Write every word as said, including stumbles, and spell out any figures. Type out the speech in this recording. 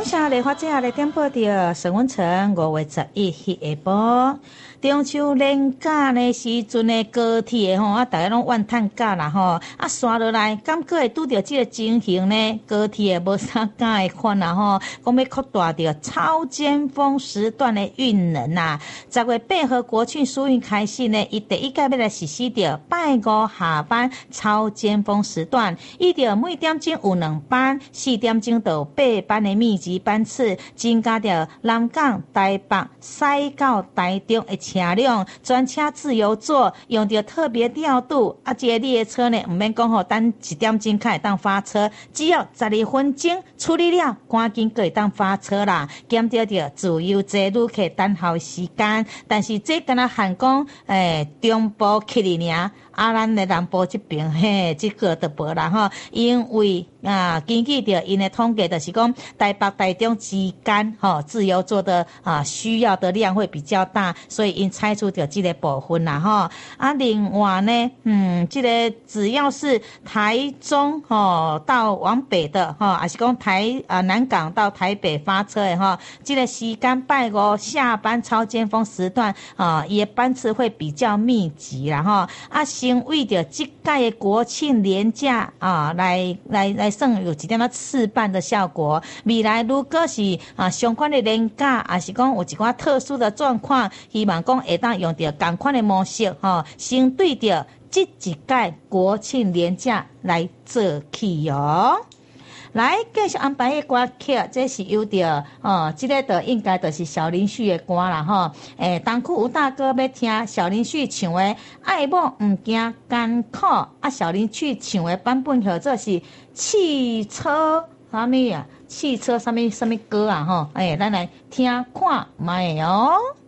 感谢丽花姐来点播着沈文成五月十一迄下晡。中秋连假呢时阵的高铁吼，啊，大家拢怨叹假啦吼，啊，刷落来，敢个会拄着这个情形呢？高铁无啥敢会款啦吼，讲要扩大着超尖峰时段的运能呐。十月八号国庆疏运开始呢，伊第一届要来实施着拜五下班超尖峰时段，伊着每点钟有两班，四点钟到八班的密集班次，增加着南港、台北、西到台中的车辆，专车自由座，用着特别调度。啊，这个列车呢，唔免讲吼，等一点钟才会当发车，只要十二分钟处理了，赶紧就会当发车啦，减少着自由座旅客等候时间。但是这敢若限讲，诶，中部去哩尔。啊，咱的南部这边嘿，这个都无啦吼，因为啊，根据着因的统计，就是讲台北、台中之间吼，自由座的啊需要的量会比较大，所以因采取着这个部分啦吼。啊，另外呢，嗯，这个只要是台中吼到往北的吼，还是讲台啊南港到台北发车的吼，这个时间拜五下班超尖峰时段啊，伊的班次会比较密集啦吼。啊。先为着这届的国庆连假啊，来来来算有一点仔示范的效果。未来如果是啊相关的连假，还是讲有一寡特殊的状况，希望讲会当用着同款的模式吼、啊，先对着这一届国庆连假来做起哦。来继续安排的歌曲，这是有着哦，这个的应该就是小林旭的歌啦吼。诶，当区有大哥要听小林旭唱的《爱某毋惊艰苦》，啊，小林旭唱的版本叫做是汽车啥物啊？汽车啥物啥物歌啊吼？诶，咱来听看卖哦。